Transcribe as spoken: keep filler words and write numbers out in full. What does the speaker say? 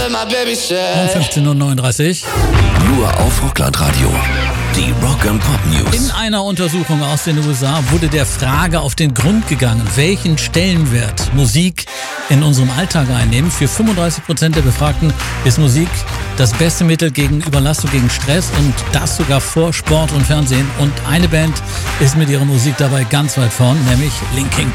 Um fünfzehn Uhr neununddreißig. Nur auf Rockland-Radio. Die Rock and Pop News. In einer Untersuchung aus den U S A wurde der Frage auf den Grund gegangen, welchen Stellenwert Musik in unserem Alltag einnehmen. Für fünfunddreißig Prozent der Befragten ist Musik das beste Mittel gegen Überlastung, gegen Stress und das sogar vor Sport und Fernsehen. Und eine Band ist mit ihrer Musik dabei ganz weit vorn, nämlich Linkin